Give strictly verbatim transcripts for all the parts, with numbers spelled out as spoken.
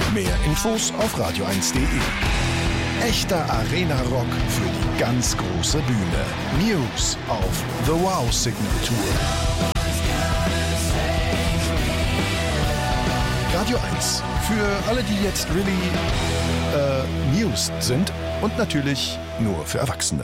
Mehr Infos auf radio eins punkt de. Echter Arena-Rock für die ganz große Bühne. News auf The Wow Signatur. Radio eins. Für alle, die jetzt really äh, News sind und natürlich nur für Erwachsene.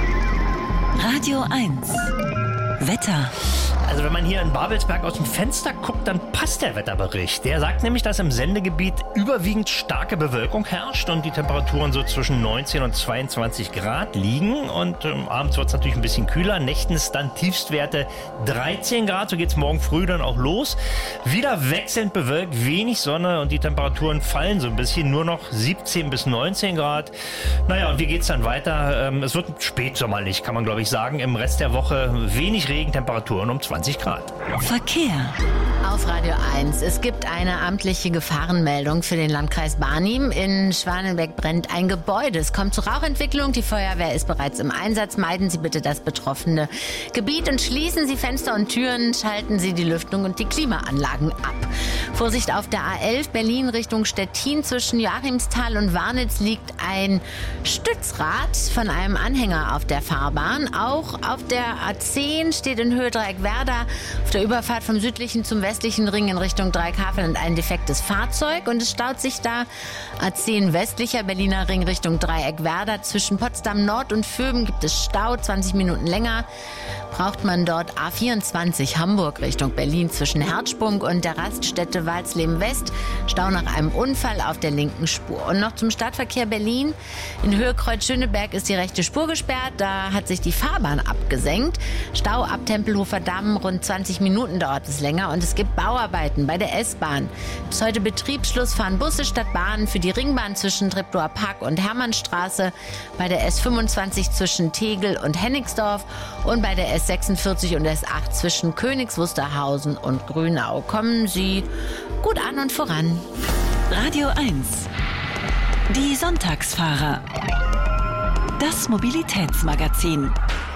Radio eins. Wetter. Also wenn man hier in Babelsberg aus dem Fenster guckt, dann passt der Wetterbericht. Der sagt nämlich, dass im Sendegebiet überwiegend starke Bewölkung herrscht und die Temperaturen so zwischen neunzehn und zweiundzwanzig Grad liegen. Und ähm, abends wird es natürlich ein bisschen kühler. Nächtens dann Tiefstwerte dreizehn Grad. So geht es morgen früh dann auch los. Wieder wechselnd bewölkt, wenig Sonne und die Temperaturen fallen so ein bisschen. Nur noch siebzehn bis neunzehn Grad. Naja, und wie geht es dann weiter? Ähm, es wird spätsommerlich, kann man glaube ich sagen. Im Rest der Woche wenig Regen, Temperaturen um zwanzig Grad. Verkehr. Auf Radio eins. Es gibt eine amtliche Gefahrenmeldung für den Landkreis Barnim. In Schwanenberg brennt ein Gebäude. Es kommt zur Rauchentwicklung. Die Feuerwehr ist bereits im Einsatz. Meiden Sie bitte das betroffene Gebiet und schließen Sie Fenster und Türen. Schalten Sie die Lüftung und die Klimaanlagen ab. Vorsicht auf der A elf Berlin Richtung Stettin. Zwischen Joachimsthal und Warnitz liegt ein Stützrad von einem Anhänger auf der Fahrbahn. Auch auf der A zehn steht in Höhe Dreieckwerder auf der Überfahrt vom südlichen zum westlichen Ring in Richtung Dreieckhafen ein defektes Fahrzeug und es staut sich da A zehn westlicher Berliner Ring Richtung Dreieckwerder. Zwischen Potsdam Nord und Vöben gibt es Stau, zwanzig Minuten länger. Braucht man dort A vierundzwanzig Hamburg Richtung Berlin zwischen Herzsprung und der Raststätte Walsleben West. Stau nach einem Unfall auf der linken Spur. Und noch zum Stadtverkehr Berlin. In Höhe Kreuz-Schöneberg ist die rechte Spur gesperrt. Da hat sich die Fahrbahn abgesenkt. Stau ab Tempelhofer Damm, rund zwanzig Minuten dauert es länger. Und es gibt Bauarbeiten bei der S-Bahn. Bis heute Betriebsschluss fahren Busse statt Bahnen für die Ringbahn zwischen Treptower Park und Hermannstraße. Bei der S fünfundzwanzig zwischen Tegel und Hennigsdorf. Und bei der S sechsundvierzig und S acht zwischen Königs Wusterhausen und Grünau. Kommen Sie gut an und voran. Radio eins. Die Sonntagsfahrer. Das Mobilitätsmagazin.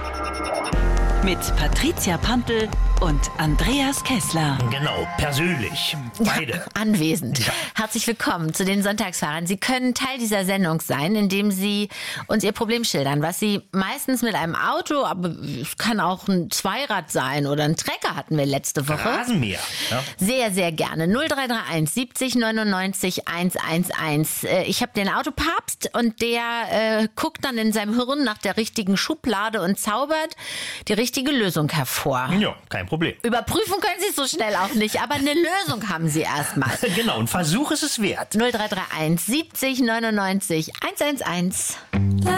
Mit Patricia Pantel und Andreas Kessler. Genau, persönlich. Beide. Ja, anwesend. Ja. Herzlich willkommen zu den Sonntagsfahrern. Sie können Teil dieser Sendung sein, indem Sie uns Ihr Problem schildern, was Sie meistens mit einem Auto, aber es kann auch ein Zweirad sein oder ein Trecker hatten wir letzte Woche. Rasenmäher. Ja. Sehr, sehr gerne. null drei drei eins siebzig neunundneunzig hundertzehn. Ich habe den Autopapst und der äh, guckt dann in seinem Hirn nach der richtigen Schublade und zaubert die richtige Lösung hervor. Ja, kein Problem. Überprüfen können Sie es so schnell auch nicht, aber eine Lösung haben Sie erstmal. Genau, ein Versuch ist es wert. null drei drei eins siebzig neunundneunzig hundertzehn.